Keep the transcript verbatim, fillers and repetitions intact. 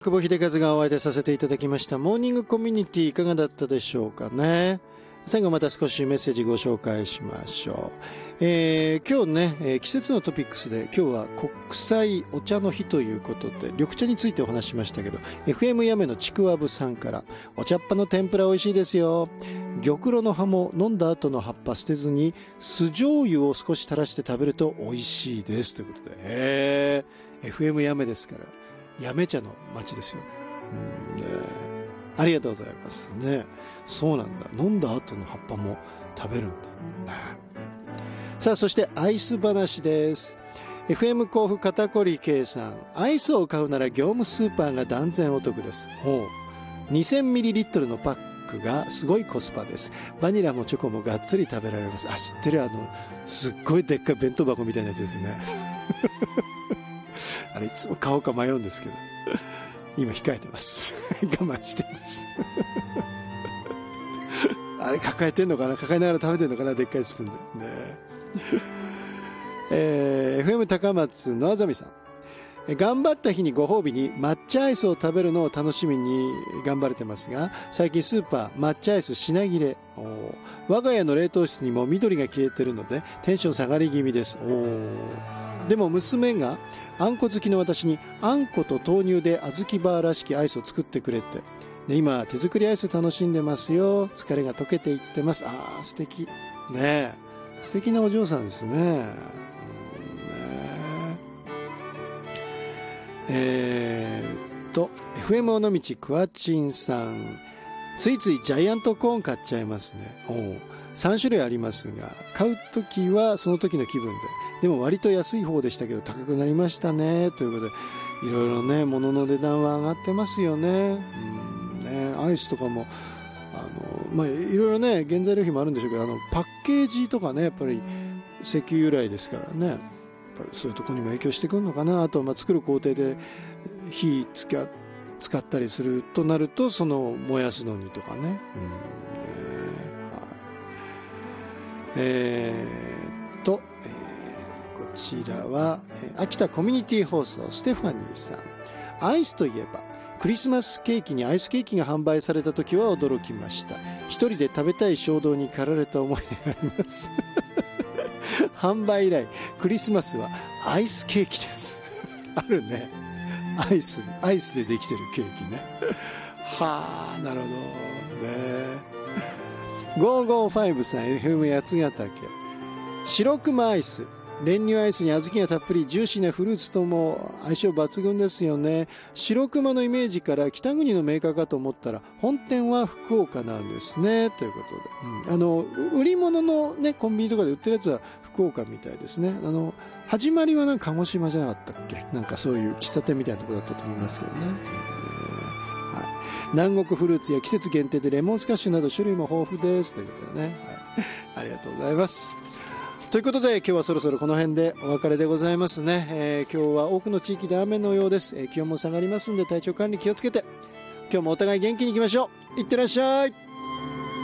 久保秀和がお相手させていただきましたモーニングコミュニティ、いかがだったでしょうかね。最後また少しメッセージご紹介しましょう。えー、今日ね、えー、季節のトピックスで今日は国際お茶の日ということで緑茶についてお話しましたけど、 エフエム やめのちくわぶさんから、お茶っ葉の天ぷら美味しいですよ。玉露の葉も飲んだ後の葉っぱ捨てずに酢醤油を少し垂らして食べると美味しいですということで、へー エフエム やめですからやめ茶の町ですよね。うんね、ありがとうございますね。そうなんだ、飲んだ後の葉っぱも食べるんだ、ね、さあそしてアイス話です。 エフエム 甲府肩こり計算、アイスを買うなら業務スーパーが断然お得です。 にせんミリリットル のパックがすごいコスパです。バニラもチョコもがっつり食べられます。あ、知ってる、あのすっごいでっかい弁当箱みたいなやつですよねあれいつも買おうか迷うんですけど今控えてます我慢してますあれ抱えてんのかな、抱えながら食べてんのかな、でっかいスプーンでねえー、エフエム 高松のあざみさん、頑張った日にご褒美に抹茶アイスを食べるのを楽しみに頑張れてますが、最近スーパー抹茶アイス品切れ。我が家の冷凍室にも緑が消えてるのでテンション下がり気味です。おでも娘があんこ好きの私にあんこと豆乳で小豆バーらしきアイスを作ってくれて、で今手作りアイス楽しんでますよ。疲れが溶けていってます。あー素敵ねえ、素敵なお嬢さんですね。えー、っと エフエム 尾道クワチンさん、ついついジャイアントコーン買っちゃいますね。おさん種類ありますが買うときはその時の気分で、でも割と安い方でしたけど高くなりましたねということで、いろいろね物の値段は上がってますよね。うんね、アイスとかもあの、まあ、いろいろね原材料費もあるんでしょうけど、あのパッケージとかねやっぱり石油由来ですからね、そういうところにも影響してくるのかな。あと、まあ、作る工程で火使使ったりするとなるとその燃やすのにとかね、うんね、えー、っと、えー、こちらは、えー、秋田コミュニティ放送ステファニーさん、アイスといえばクリスマスケーキにアイスケーキが販売された時は驚きました。一人で食べたい衝動に駆られた思い出があります販売以来クリスマスはアイスケーキですあるね、アイスアイスでできてるケーキねはあ、なるほどね。ごーごーファイブさん エフエム 八ヶ岳、白熊アイス、練乳アイスに小豆がたっぷり、ジューシーなフルーツとも相性抜群ですよね。白熊のイメージから北国のメーカーかと思ったら本店は福岡なんですねということで、うん、あの売り物のねコンビニとかで売ってるやつは福岡みたいですね。あの始まりはなんか鹿児島じゃなかったっけ、なんかそういう喫茶店みたいなところだったと思いますけどね、うんはい、南国フルーツや季節限定でレモンスカッシュなど種類も豊富ですということでね、はい、ありがとうございます。ということで今日はそろそろこの辺でお別れでございますね。えー、今日は多くの地域で雨のようです。えー、気温も下がりますんで体調管理気をつけて今日もお互い元気にいきましょう。いってらっしゃい。